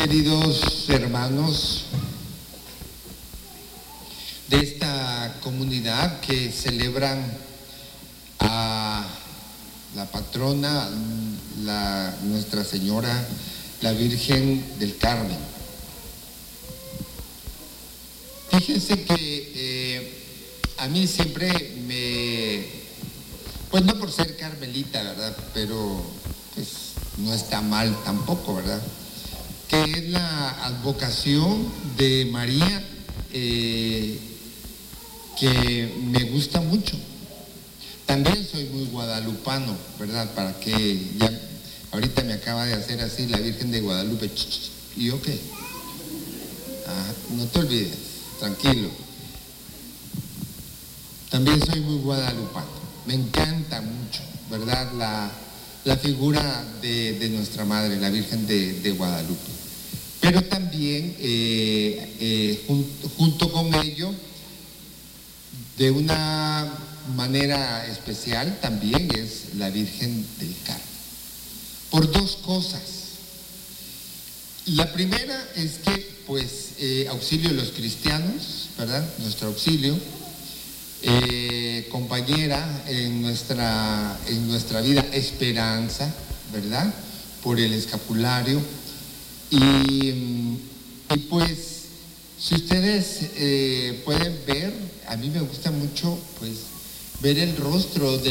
queridos hermanos de esta comunidad que celebran a la patrona, Nuestra Señora, la Virgen del Carmen. Fíjense que a mí siempre pues no por ser carmelita, ¿verdad? Pero pues no está mal tampoco, ¿verdad? Que es la advocación de María, que me gusta mucho. También soy muy guadalupano, ¿verdad? Para que ya, ahorita me acaba de hacer así la Virgen de Guadalupe. ¿Y yo qué? No te olvides, tranquilo. También soy muy guadalupano. Me encanta mucho, ¿verdad? La figura de nuestra Madre, la Virgen de Guadalupe. Pero también, junto con ello, de una manera especial, también es la Virgen del Carmen. Por dos cosas. La primera es que, pues, auxilio de los cristianos, ¿verdad? Nuestro auxilio. Compañera en nuestra vida, esperanza, ¿verdad? Por el escapulario. Y pues, si ustedes pueden ver, a mí me gusta mucho, pues, ver el rostro de